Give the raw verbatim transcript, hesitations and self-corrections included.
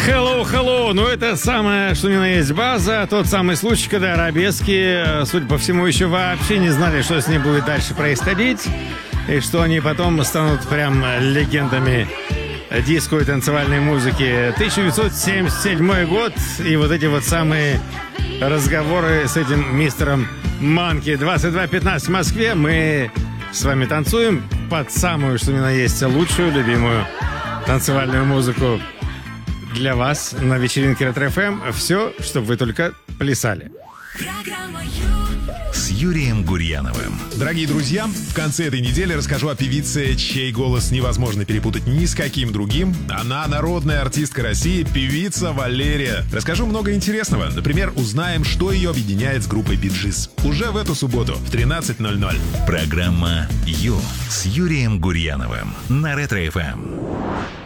Hello, hello. Ну, это самое, что ни на есть база. Тот самый случай, когда арабески, судя по всему, еще вообще не знали, что с ней будет дальше происходить. И что они потом станут прям легендами диско и танцевальной музыки. тысяча девятьсот семьдесят седьмой год. И вот эти вот самые разговоры с этим мистером Манки. двадцать два пятнадцать в Москве. Мы с вами танцуем под самую, что ни на есть, лучшую, любимую танцевальную музыку для вас на вечеринке Ретро-эф эм. Все, чтобы вы только плясали. С Юрием Гурьяновым. Дорогие друзья, в конце этой недели расскажу о певице, чей голос невозможно перепутать ни с каким другим. Она народная артистка России, певица Валерия. Расскажу много интересного. Например, узнаем, что ее объединяет с группой Bee Gees. Уже в эту субботу в тринадцать ноль ноль. Программа «Ю» с Юрием Гурьяновым на Ретро-эф эм.